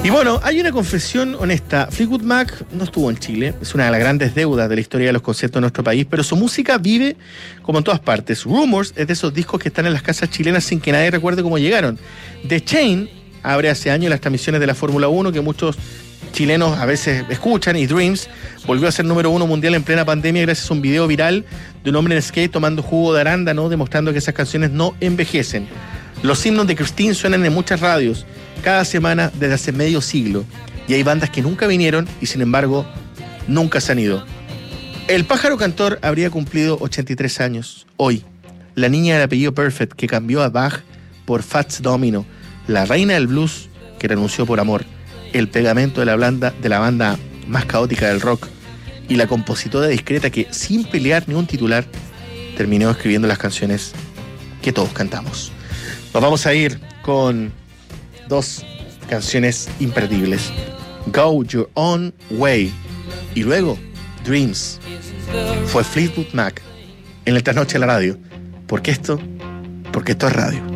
Y bueno, hay una confesión honesta. Fleetwood Mac no estuvo en Chile, es una de las grandes deudas de la historia de los conciertos de nuestro país, pero su música vive como en todas partes. Rumors es de esos discos que están en las casas chilenas sin que nadie recuerde cómo llegaron. The Chain abre hace años las transmisiones de la Fórmula 1 que muchos chilenos a veces escuchan, y Dreams volvió a ser número 1 mundial en plena pandemia gracias a un video viral de un hombre en skate tomando jugo de arándano, demostrando que esas canciones no envejecen. Los himnos de Christine suenan en muchas radios cada semana desde hace medio siglo, y hay bandas que nunca vinieron y sin embargo nunca se han ido. El pájaro cantor habría cumplido 83 años hoy. La niña del apellido Perfect que cambió a Bach por Fats Domino, la reina del blues que renunció por amor, el pegamento de la banda más caótica del rock y la compositora discreta que sin pelear ni un titular terminó escribiendo las canciones que todos cantamos. Nos vamos a ir con dos canciones imperdibles: Go Your Own Way y luego Dreams. Fue Fleetwood Mac en el Trasnoche de la Radio, porque esto es radio.